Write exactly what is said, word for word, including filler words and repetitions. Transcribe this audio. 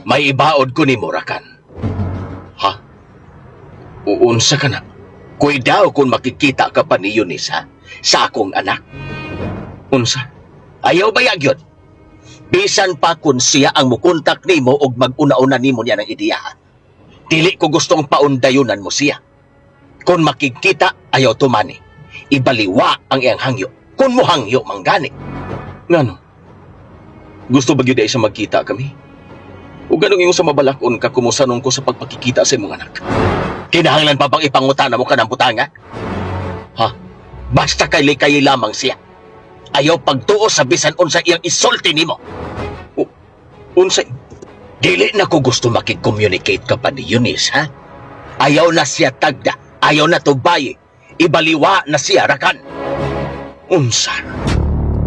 may ibaod ko ni Murakan. Ha? Uunsa ka na? Kuy daw kung makikita ka pa ni Eunice, ha? Sa akong anak. Unsa? Ayaw ba yun? Bisan pa kung siya ang mukontak nimo og mag-una-una nimo niya ng ideya, ha? Dili ko gustong paundayunan mo siya. Kung makikita, ayaw tumani. Ibaliwa ang iyang hangyo. Kung mo hangyo, manggani. Ngano? Gusto ba yun ay sa magkita kami? O ganong yung sa mabalakon ka kumusanong ko sa pagpakikita sa imong anak? Kinahanglan pa bang ipangutana mo ka ng butanga? Ha? Basta kay likay lamang siya. Ayaw pagtuo sa bisan unsa iyang isulti nimo. O, unsa? Dili na ko gusto makig-communicate ka pa ni Eunice, ha? Ayaw na siya tagda. Ayaw na tubayi. Ibaliwa na siya rakan. Unsa?